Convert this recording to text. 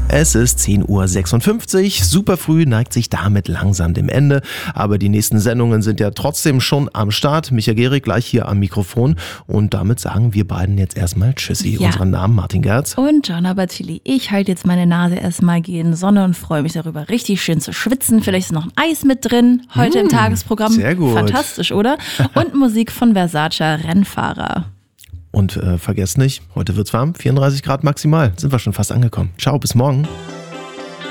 Es ist 10:56 Uhr, super früh, neigt sich damit langsam dem Ende. Aber die nächsten Sendungen sind ja trotzdem schon am Start. Micha Gehrig gleich hier am Mikrofon. Und damit sagen wir beiden jetzt erstmal Tschüssi. Ja. Unseren Namen Martin Gerz. Und Gianna Battili. Ich halte jetzt meine Nase erstmal gegen Sonne und freue mich darüber, richtig schön zu schwitzen. Vielleicht ist noch ein Eis mit drin, heute im Tagesprogramm. Sehr gut. Fantastisch, oder? Und Musik von Versace Rennfahrer. Und vergesst nicht, heute wird's warm, 34 Grad maximal. Sind wir schon fast angekommen. Ciao, bis morgen.